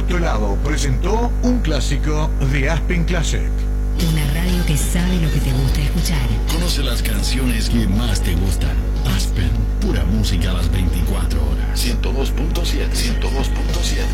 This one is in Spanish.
otro lado presentó un clásico de Aspen Classic. Una radio que sabe lo que te gusta escuchar. Conoce las canciones que más te gustan. Aspen, pura música a las 24 horas. 102.7.